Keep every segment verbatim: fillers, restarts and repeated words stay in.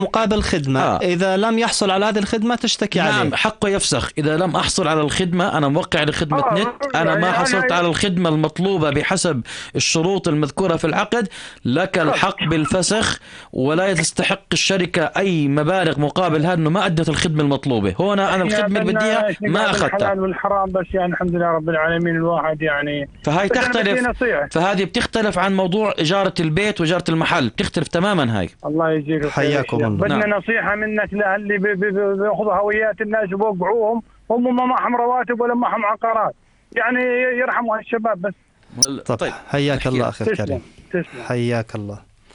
مقابل خدمة. آه. إذا لم يحصل على هذه الخدمة تشتكي نعم عليه. نعم، حقه يفسخ. إذا لم أحصل على الخدمة، أنا موقع لخدمة آه. نت، أنا ما حصلت على الخدمة المطلوبة بحسب الشروط المذكورة في العقد، لك الحق بالفسخ، ولا تستحق الشركة أي مبالغ مقابل هذا، إنه ما أدت الخدمة المطلوبة. هنا أنا الخدمة اللي بديها ما أخذتها. الحلال والحرام بس، يعني الحمد لله رب العالمين الواحد يعني. فهاي تختلف، فهذه بتختلف عن موضوع إجارة البيت وإجارة المحل، بتختلف تماما هاي. الله يجزيك حياكم الله. بدنا نعم. نصيحة منك للي بياخذوا هويات الناس وبوقعوهم، هم ما معهم رواتب ولا معهم عقارات، يعني يرحموا هالشباب بس. طيب حياك الله أخي الكريم. حياك الله.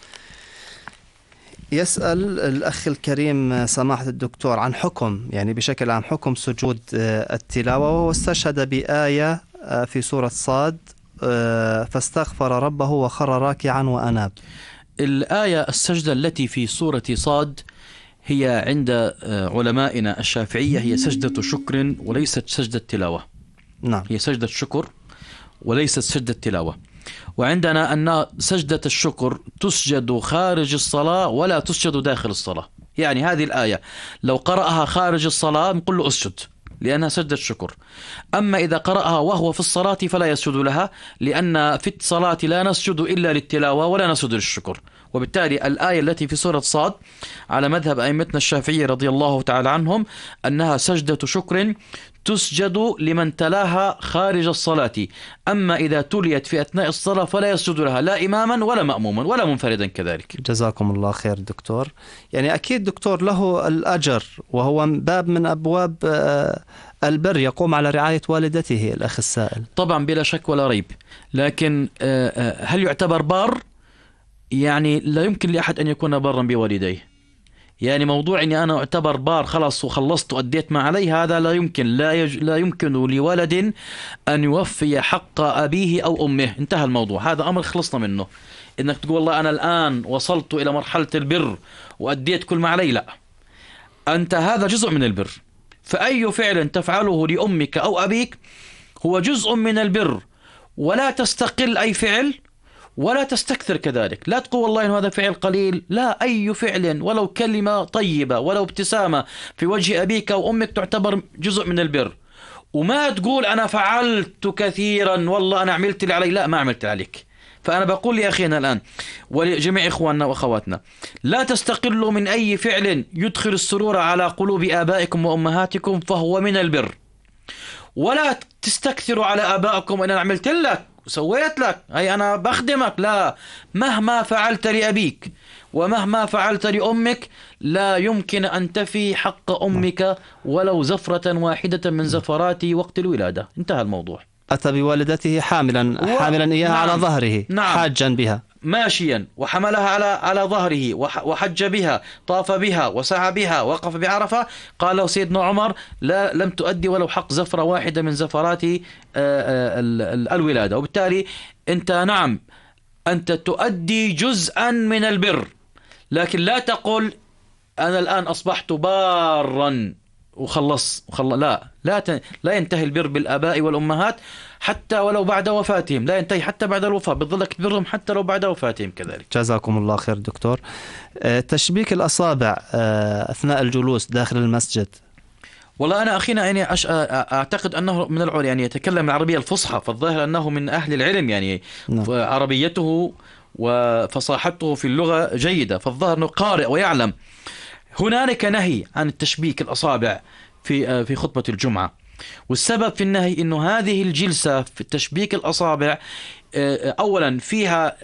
يسأل الأخ الكريم سماحة الدكتور عن حكم، يعني بشكل عام حكم سجود التلاوة، وهو استشهد بآية في سورة صاد فاستغفر ربه وخر راكعا وأناب. الآية السجدة التي في سورة صاد هي عند علمائنا الشافعية هي سجدة شكر وليست سجدة تلاوة. نعم. هي سجدة شكر وليست سجدة تلاوة. وعندنا أن سجدة الشكر تسجد خارج الصلاة ولا تسجد داخل الصلاة. يعني هذه الآية لو قرأها خارج الصلاة نقول له أسجد لأنها سجدة شكر. أما إذا قرأها وهو في الصلاة فلا يسجد لها، لأن في الصلاة لا نسجد إلا للتلاوة ولا نسجد للشكر. وبالتالي الآية التي في سورة صاد على مذهب أئمتنا الشافعية رضي الله تعالى عنهم أنها سجدة شكر تسجد لمن تلاها خارج الصلاة. أما إذا تليت في أثناء الصلاة فلا يسجد لها لا إماما ولا مأموما ولا منفردا كذلك. جزاكم الله خير دكتور. يعني أكيد دكتور له الأجر، وهو باب من أبواب البر، يقوم على رعاية والدته الأخ السائل. طبعا بلا شك ولا ريب، لكن هل يعتبر بار؟ يعني لا يمكن لأحد أن يكون بارا بوالديه. يعني موضوع أني أنا أعتبر بار خلاص وخلصت وأديت ما علي، هذا لا يمكن. لا, يج... لا يمكن لولد أن يوفي حق أبيه أو أمه، انتهى الموضوع. هذا أمر خلصنا منه. إنك تقول والله أنا الآن وصلت إلى مرحلة البر وأديت كل ما علي، لا، أنت هذا جزء من البر. فأي فعل تفعله لأمك أو أبيك هو جزء من البر، ولا تستقل أي فعل ولا تستكثر كذلك. لا تقول والله إنه هذا فعل قليل، لا، أي فعل ولو كلمة طيبة ولو ابتسامة في وجه أبيك أو أمك تعتبر جزء من البر. وما تقول أنا فعلت كثيرا والله أنا عملت اللي علي، لا، ما عملت عليك. فأنا بقول لأخينا الآن ولجميع إخواننا وأخواتنا، لا تستقلوا من أي فعل يدخل السرور على قلوب آبائكم وأمهاتكم فهو من البر، ولا تستكثروا على آبائكم أن أنا عملت لك وسويت لك، أي أنا بخدمك، لا. مهما فعلت لأبيك ومهما فعلت لأمك لا يمكن أن تفي حق أمك ولو زفرة واحدة من زفرات وقت الولادة، انتهى الموضوع. أتى بوالدته حاملا و... حاملا إياها نعم. على ظهره نعم. حاجا بها ماشيا، وحملها على على ظهره وحج بها، طاف بها وسعى بها، وقف بعرفة. قال له سيدنا عمر لا لم تؤدي ولو حق زفرة واحدة من زفرات الولادة. وبالتالي أنت نعم أنت تؤدي جزءا من البر، لكن لا تقل أنا الآن أصبحت بارا وخلص وخلص لا لا ت... لا ينتهي البر بالآباء والأمهات حتى ولو بعد وفاتهم، لا ينتهي حتى بعد الوفاة، بتظلك تبرهم حتى لو بعد وفاتهم كذلك. جزاكم الله خير دكتور. تشبيك الأصابع أثناء الجلوس داخل المسجد، والله أنا أخينا يعني أش... أعتقد أنه من العلماء، يعني يتكلم العربية الفصحى، فالظاهر أنه من أهل العلم، يعني نعم. عربيته وفصاحته في اللغة جيدة، فالظاهر أنه قارئ ويعلم. هنالك نهي عن التشبيك الأصابع في في خطبة الجمعة، والسبب في النهي إنه هذه الجلسة في تشبيك الأصابع أولا فيها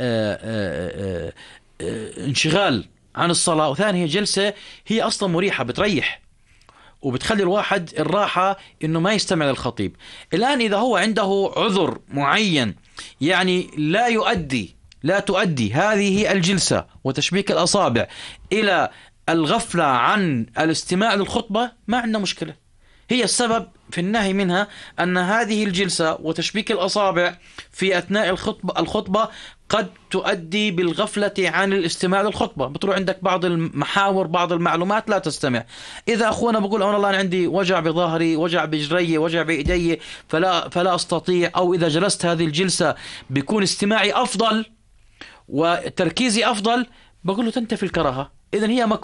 انشغال عن الصلاة، وثانيا هي جلسة هي أصلا مريحة بتريح وبتخلي الواحد الراحة إنه ما يستمع للخطيب. الآن إذا هو عنده عذر معين يعني لا يؤدي لا تؤدي هذه الجلسة وتشبيك الأصابع إلى الغفلة عن الاستماع للخطبة، ما عندنا مشكلة. هي السبب في النهي منها أن هذه الجلسة وتشبيك الأصابع في أثناء الخطبة الخطبة قد تؤدي بالغفلة عن الاستماع للخطبة، بتروح عندك بعض المحاور بعض المعلومات لا تستمع. إذا أخونا بقول أنا والله أنا عندي وجع بظهري، وجع بجري، وجع بإيدي، فلا فلا أستطيع، أو إذا جلست هذه الجلسة بيكون استماعي أفضل وتركيزي أفضل، بقول له تنتفي الكراهة. إذن هي